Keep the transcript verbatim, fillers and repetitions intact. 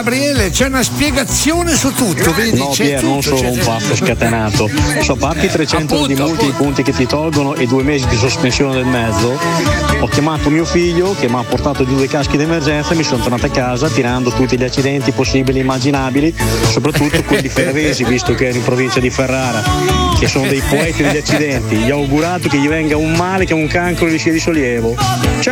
Gabriele, c'è una spiegazione su tutto, vedi? No, c'è Pier, tutto, non solo c'è... un pazzo scatenato. So, a parte i trecento Appunto, di multi, appunto. i punti che ti tolgono e due mesi di sospensione del mezzo, ho chiamato mio figlio che mi ha portato giù dei caschi d'emergenza e mi sono tornato a casa tirando tutti gli accidenti possibili e immaginabili, soprattutto quelli ferraresi, visto che ero in provincia di Ferrara, che sono dei poeti degli accidenti. Gli ho augurato che gli venga un male, che un cancro gli sia di sollievo. Ciao!